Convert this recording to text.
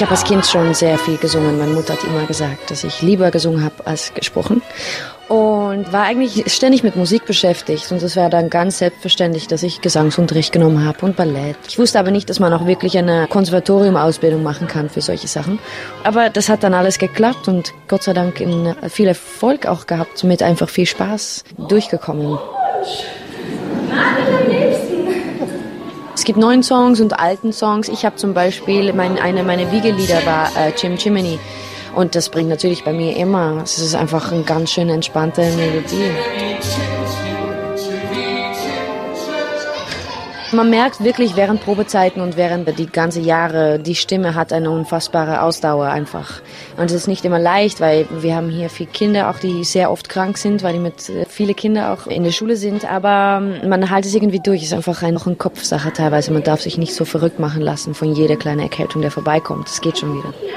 habe als Kind schon sehr viel gesungen. Meine Mutter hat immer gesagt, dass ich lieber gesungen habe als gesprochen. Und war eigentlich ständig mit Musik beschäftigt. Und es war dann ganz selbstverständlich, dass ich Gesangsunterricht genommen habe und Ballett. Ich wusste aber nicht, dass man auch wirklich eine Konservatorium-Ausbildung machen kann für solche Sachen. Aber das hat dann alles geklappt und Gott sei Dank viel Erfolg auch gehabt, mit einfach viel Spaß durchgekommen. Es gibt neuen Songs und alten Songs. Ich habe zum Beispiel, eine meiner Wiegelieder war Chim Chimney. Und das bringt natürlich bei mir immer. Es ist einfach eine ganz schön entspannte Melodie. Man merkt wirklich während Probezeiten und während die ganzen Jahre, die Stimme hat eine unfassbare Ausdauer einfach. Und es ist nicht immer leicht, weil wir haben hier viele Kinder, auch die sehr oft krank sind, weil viele Kinder auch in der Schule sind. Aber man hält es irgendwie durch. Es ist einfach noch eine Kopfsache teilweise. Man darf sich nicht so verrückt machen lassen von jeder kleinen Erkältung, der vorbeikommt. Das geht schon wieder.